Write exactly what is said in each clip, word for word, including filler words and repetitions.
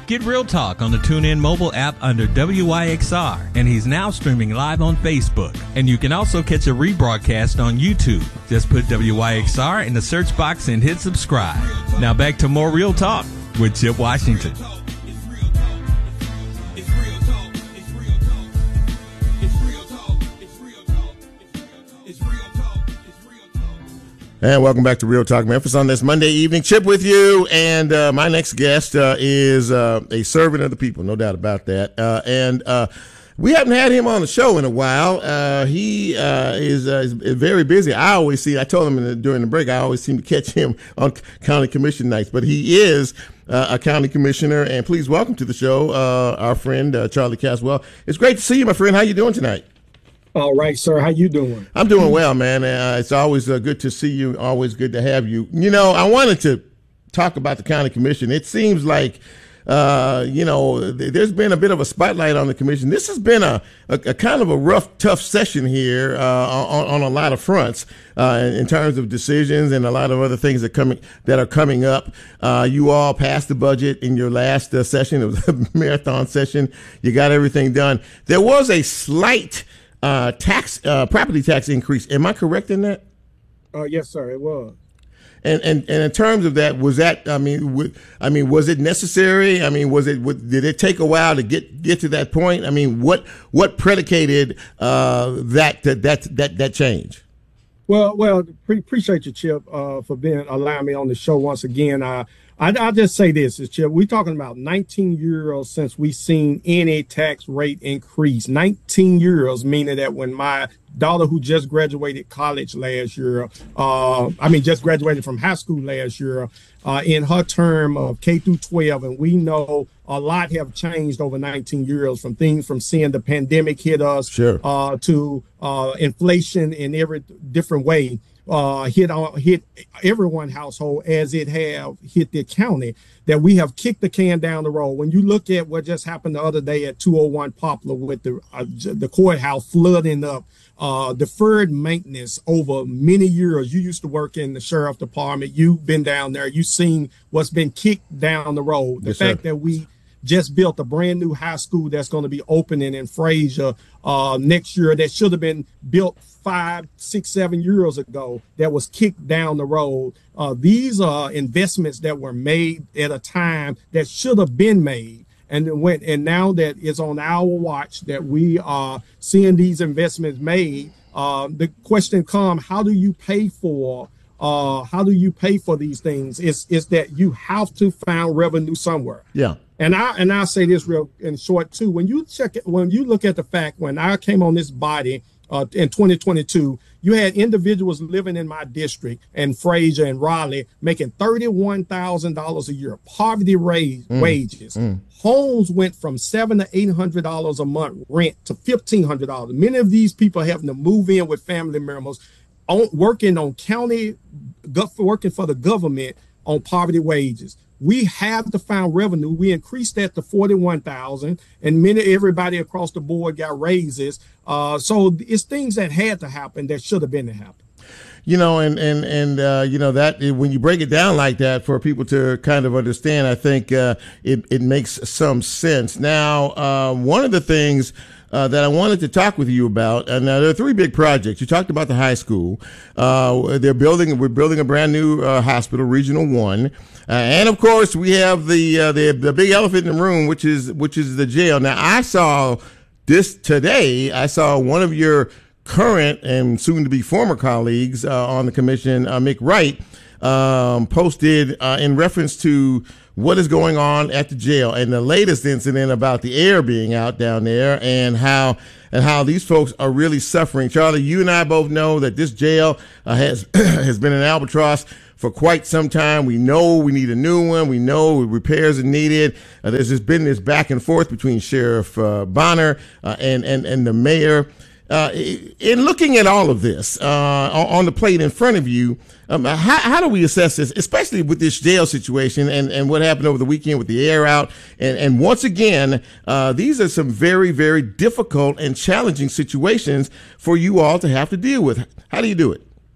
Get Real Talk on the TuneIn mobile app under W I X R, and he's now streaming live on Facebook. And you can also catch a rebroadcast on YouTube. Just put W I X R in the search box and hit subscribe. Now back to more Real Talk with Chip Washington. And welcome back to Real Talk Memphis on this Monday evening. Chip with you, and uh, my next guest uh, is uh, a servant of the people, no doubt about that. Uh, and uh, we haven't had him on the show in a while. Uh, he uh, is, uh, is very busy. I always see, I told him in the, during the break, I always seem to catch him on county commission nights, but he is uh, a county commissioner. And please welcome to the show uh, our friend uh, Charlie Caswell. It's great to see you, my friend. How you doing tonight? All right, sir. How you doing? I'm doing well, man. Uh, it's always uh, good to see you. Always good to have you. You know, I wanted to talk about the county commission. It seems like, uh, you know, th- there's been a bit of a spotlight on the commission. This has been a, a, a kind of a rough, tough session here uh, on, on a lot of fronts uh, in, in terms of decisions and a lot of other things that coming that are coming up. Uh, you all passed the budget in your last uh, session. It was a marathon session. You got everything done. There was a slight Uh, tax, uh, property tax increase. Am I correct in that? Uh, yes, sir. It was. And and and in terms of that, was that? I mean, w- I mean, was it necessary? I mean, was it? W- did it take a while to get get to that point? I mean, what what predicated uh, that that that that that change? Well, well, pre- appreciate you, Chip, uh, for being allowing me on the show once again. Uh, I, I'll just say this, is Chip, we're talking about nineteen years since we've seen any tax rate increase. nineteen years, meaning that when my daughter, who just graduated college last year, uh, I mean, just graduated from high school last year, uh, in her term of K through twelve, and we know a lot have changed over nineteen years, from things from seeing the pandemic hit us, sure. uh, to uh, inflation in every different way. Uh, hit on hit everyone household as it have hit the county, that we have kicked the can down the road. When you look at what just happened the other day at two oh one Poplar with the uh, the courthouse flooding up, uh, deferred maintenance over many years. You used to work in the sheriff department. You've been down there. You've seen what's been kicked down the road. The yes, fact sir. that we just built a brand new high school that's going to be opening in Fraser uh, next year, that should have been built five, six, seven years ago, that was kicked down the road. Uh, these are investments that were made at a time that should have been made. And when, and now that it's on our watch that we are seeing these investments made, uh, the question comes, how do you pay for uh, how do you pay for these things? It's, it's that you have to find revenue somewhere. Yeah. And I and I say this real in short too. When you check it, when you look at the fact, when I came on this body uh, in twenty twenty-two, you had individuals living in my district and Fraser and Raleigh making thirty-one thousand dollars a year, poverty raise, mm. wages. Mm. Homes went from seven to eight hundred dollars a month rent to fifteen hundred dollars. Many of these people having to move in with family members, on, working on county, working for the government on poverty wages. We have to find revenue. We increased that to forty-one thousand, and many everybody across the board got raises. Uh, so it's things that had to happen that should have been to happen. You know, and and and uh, you know that when you break it down like that for people to kind of understand, I think uh, it it makes some sense. Now, uh, one of the things Uh, that I wanted to talk with you about. And now there are three big projects. You talked about the high school. Uh, they're building, we're building a brand new uh, hospital, Regional One. Uh, and of course we have the, uh, the, the big elephant in the room, which is, which is the jail. Now I saw this today. I saw one of your current and soon to be former colleagues, uh, on the commission, uh, Mick Wright, um, posted, uh, in reference to what is going on at the jail and the latest incident about the air being out down there, and how and how these folks are really suffering. Charlie, you and I both know that this jail uh, has has been an albatross for quite some time. We know we need a new one. We know repairs are needed. Uh, there's just been this back and forth between Sheriff uh, Bonner uh, and and and the mayor. Uh, in looking at all of this uh, on the plate in front of you, um, how, how do we assess this, especially with this jail situation and, and what happened over the weekend with the air out? And, and once again, uh, these are some very, very difficult and challenging situations for you all to have to deal with. How do you do it?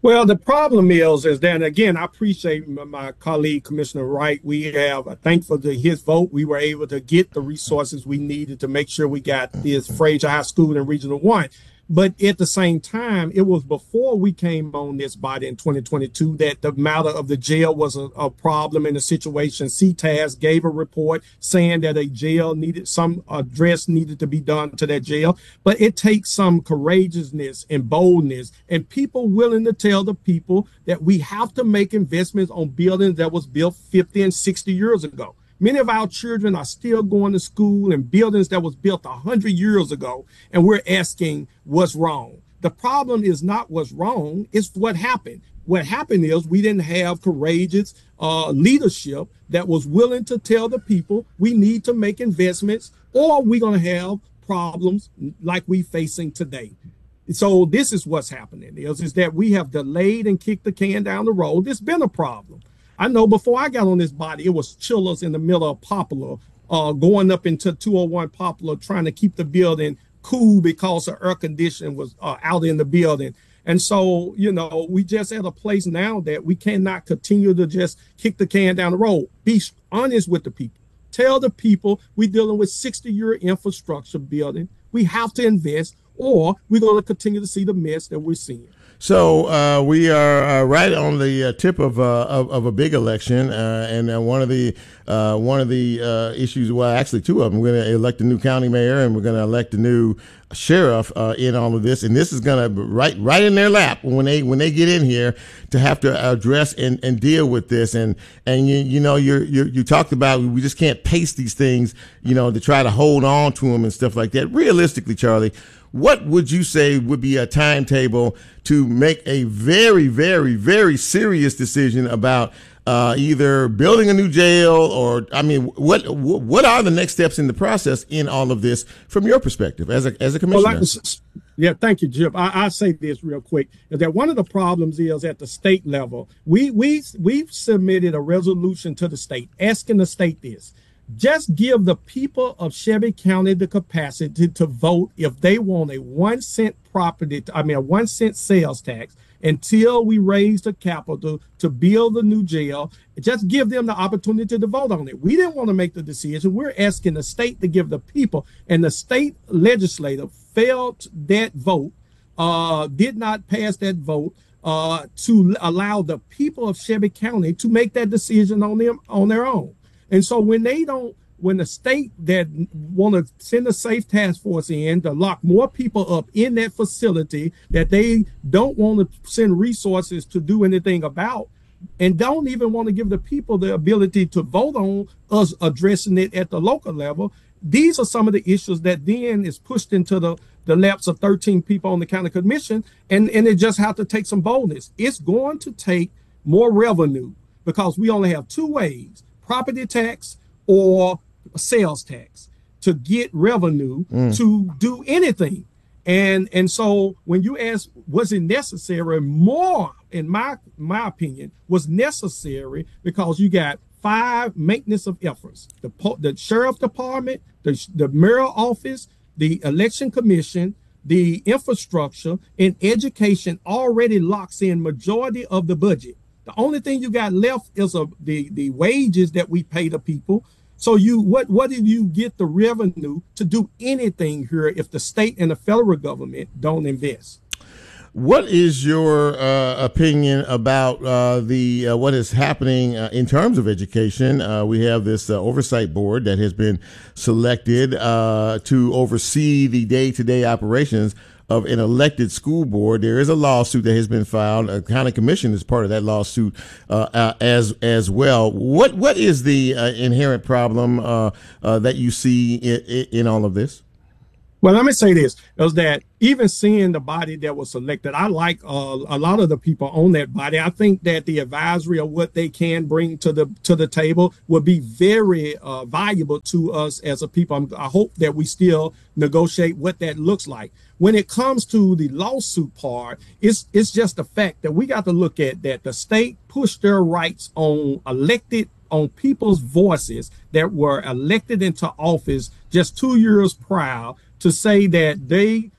Well, the problem is, is that, again, I appreciate my colleague, Commissioner Wright. We have, uh, thankful to his vote, we were able to get the resources we needed to make sure we got this Fraser High School in Regional One. But at the same time, it was before we came on this body in twenty twenty-two that the matter of the jail was a, a problem in the situation. C T A S gave a report saying that a jail needed, some address needed to be done to that jail. But it takes some courageousness and boldness and people willing to tell the people that we have to make investments on buildings that was built fifty and sixty years ago. Many of our children are still going to school in buildings that was built one hundred years ago, and we're asking what's wrong. The problem is not what's wrong, it's what happened. What happened is we didn't have courageous uh, leadership that was willing to tell the people we need to make investments or we're going to have problems like we're facing today. So this is what's happening is, is that we have delayed and kicked the can down the road. It's been a problem. I know before I got on this body, it was chillers in the middle of Poplar, uh, going up into two oh one Poplar, trying to keep the building cool because the air conditioning was uh, out in the building. And so, you know, we just at a place now that we cannot continue to just kick the can down the road. Be honest with the people. Tell the people we're dealing with sixty year infrastructure building. We have to invest or we're going to continue to see the mess that we're seeing. So uh, we are uh, right on the uh, tip of, uh, of of a big election, uh, and uh, one of the uh, one of the uh, issues, well, actually two of them. We're going to elect a new county mayor, and we're going to elect a new sheriff uh, in all of this, and this is going to right right in their lap when they when they get in here to have to address and, and deal with this. And and you you know you you you talked about we just can't pace these things, you know, to try to hold on to them and stuff like that. Realistically, Charlie, what would you say would be a timetable to make a very, very, very serious decision about uh, either building a new jail or, I mean, what what are the next steps in the process in all of this from your perspective as a as a commissioner? Well, yeah, thank you, Jim. I, I say this real quick, is that one of the problems is at the state level, we we we've submitted a resolution to the state asking the state this. Just give the people of Shelby County the capacity to vote if they want a one cent property, I mean, a one cent sales tax until we raise the capital to build the new jail. Just give them the opportunity to vote on it. We didn't want to make the decision. We're asking the state to give the people, and the state legislature failed that vote, uh, did not pass that vote uh, to allow the people of Shelby County to make that decision on them on their own. And so when they don't, when the state that want to send a safe task force in to lock more people up in that facility that they don't want to send resources to do anything about, and don't even want to give the people the ability to vote on us addressing it at the local level, these are some of the issues that then is pushed into the, the laps of thirteen people on the county commission, and, and it just have to take some boldness. It's going to take more revenue because we only have two ways: property tax or sales tax to get revenue mm. to do anything. And and so when you ask, was it necessary? More, in my my opinion, was necessary because you got five maintenance of efforts: the the sheriff department, the the mayor office, the election commission, the infrastructure, and education already locks in majority of the budget. The only thing you got left is a, the the wages that we pay the people. So you what what did you get the revenue to do anything here if the state and the federal government don't invest? What is your uh, opinion about uh, the uh, what is happening uh, in terms of education? Uh, we have this uh, oversight board that has been selected uh, to oversee the day-to-day operations of an elected school board. There is a lawsuit that has been filed. A county commission is part of that lawsuit uh, uh, as as well. What what is the uh, inherent problem uh, uh, that you see in, in all of this? Well, let me say this, is that even seeing the body that was selected, I like uh, a lot of the people on that body. I think that the advisory of what they can bring to the to the table would be very uh, valuable to us as a people. I'm, I hope that we still negotiate what that looks like. When it comes to the lawsuit part, it's it's just the fact that we got to look at that the state pushed their rights on elected on people's voices that were elected into office just two years prior to say that they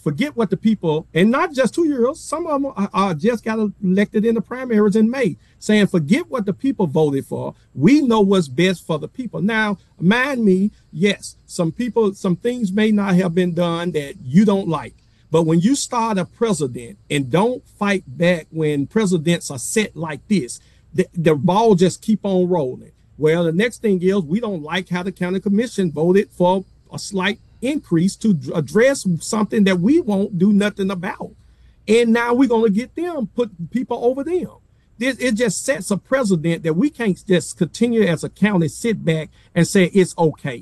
forget what the people, and not just two years, some of them are, are just got elected in the primaries in May, saying forget what the people voted for. We know what's best for the people. Now, mind me, yes, some people, some things may not have been done that you don't like. But when you start a president and don't fight back when presidents are set like this, the, the ball just keep on rolling. Well, the next thing is we don't like how the county commission voted for a slight increase to address something that we won't do nothing about. And now we're going to get them, put people over them. This, it just sets a precedent that we can't just continue as a county, sit back and say it's okay.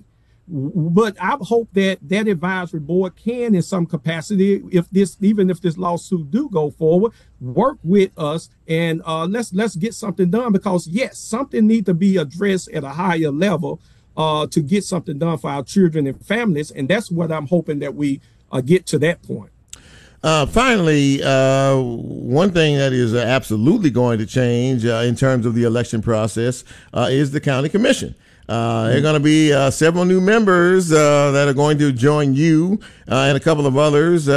But I hope that that advisory board can, in some capacity, if this, even if this lawsuit do go forward, work with us and uh, let's let's get something done. Because yes, something needs to be addressed at a higher level uh, to get something done for our children and families, and that's what I'm hoping that we uh, get to that point. Uh, finally, uh, one thing that is uh, absolutely going to change uh, in terms of the election process uh, is the county commission. Uh, there are going to be uh, several new members uh, that are going to join you uh, and a couple of others uh,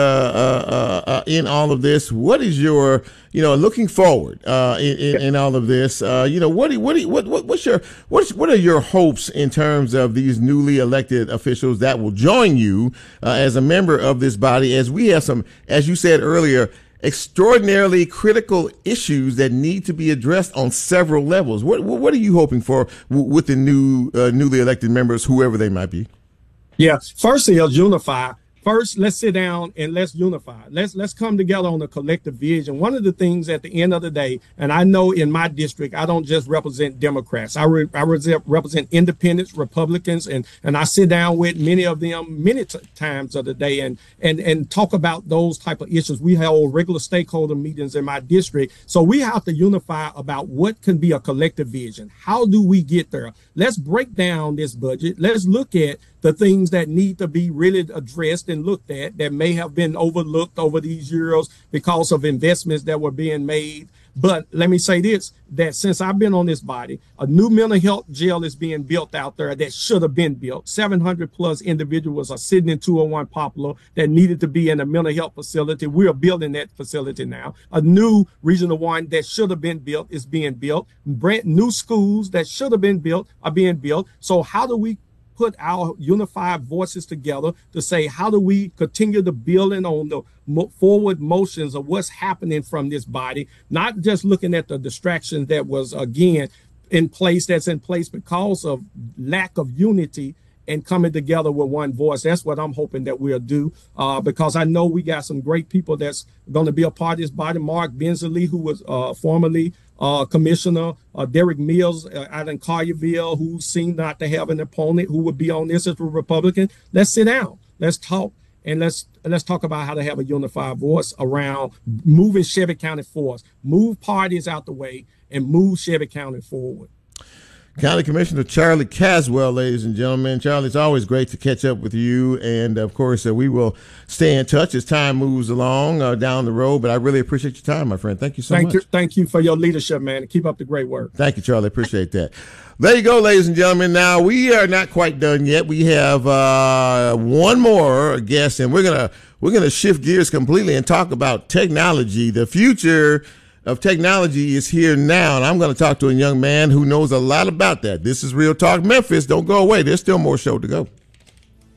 uh, uh, in all of this. What is your, you know, looking forward uh, in, in, in all of this? Uh, you know, what do, what do, what what what's your what's what are your hopes in terms of these newly elected officials that will join you uh, as a member of this body? As we have some, as you said earlier, extraordinarily critical issues that need to be addressed on several levels. What what are you hoping for w- with the new uh, newly elected members, whoever they might be? Yeah, first is unify. First, let's sit down and let's unify. Let's let's come together on a collective vision. One of the things at the end of the day, and I know in my district, I don't just represent Democrats. I, re- I re- represent independents, Republicans, and and I sit down with many of them many t- times of the day and and and talk about those type of issues. We hold regular stakeholder meetings in my district, so we have to unify about what can be a collective vision. How do we get there? Let's break down this budget. Let's look at the things that need to be really addressed and looked at that may have been overlooked over these years because of investments that were being made. But let me say this, that since I've been on this body, a new mental health jail is being built out there that should have been built. seven hundred plus individuals are sitting in two oh one Poplar that needed to be in a mental health facility. We're building that facility now. A new regional one that should have been built is being built. Brand new schools that should have been built are being built. So how do we put our unified voices together to say, how do we continue to building on the mo- forward motions of what's happening from this body, not just looking at the distractions that was, again, in place, that's in place because of lack of unity and coming together with one voice. That's what I'm hoping that we'll do, uh, because I know we got some great people that's going to be a part of this body. Mark Bensley, who was uh, formerly uh, commissioner, uh, Derek Mills uh, out in Collierville, who seemed not to have an opponent who would be on this as a Republican. Let's sit down. Let's talk. And let's let's talk about how to have a unified voice around moving Shelby County forward, move parties out the way, and move Shelby County forward. County Commissioner Charlie Caswell, ladies and gentlemen. Charlie, it's always great to catch up with you. And, of course, uh, we will stay in touch as time moves along uh, down the road. But I really appreciate your time, my friend. Thank you so thank much. You, thank you for your leadership, man. Keep up the great work. Thank you, Charlie. Appreciate that. There you go, ladies and gentlemen. Now, we are not quite done yet. We have uh, one more guest, and we're going to we're gonna shift gears completely and talk about technology, the future of technology is here now, and I'm going to talk to a young man who knows a lot about that. This is Real Talk Memphis. Don't go away. There's still more show to go.